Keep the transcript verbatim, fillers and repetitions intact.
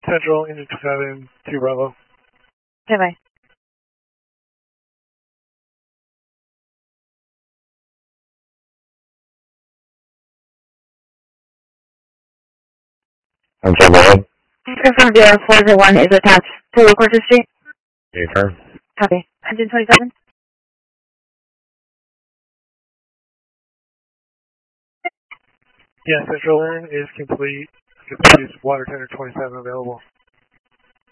Central, engine seven, two Bravo. Okay, bye. I'm sorry, go ahead. Confirmed Air four zero one is attached to Cortez Street. Okay, turn. Copy. Engine twenty-seven. Yeah, Central is complete. Use water tender twenty-seven available.